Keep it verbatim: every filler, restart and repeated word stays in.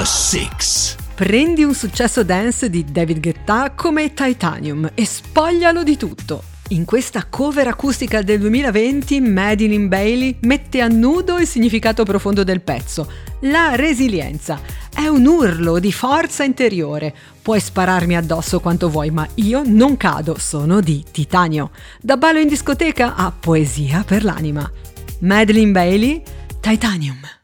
Number six. Prendi un successo dance di David Guetta come Titanium e spoglialo di tutto. In questa cover acustica del duemilaventi, Madeline Bailey mette a nudo il significato profondo del pezzo, la resilienza. È un urlo di forza interiore. Puoi spararmi addosso quanto vuoi, ma io non cado, sono di titanio. Da ballo in discoteca a poesia per l'anima. Madeline Bailey, Titanium.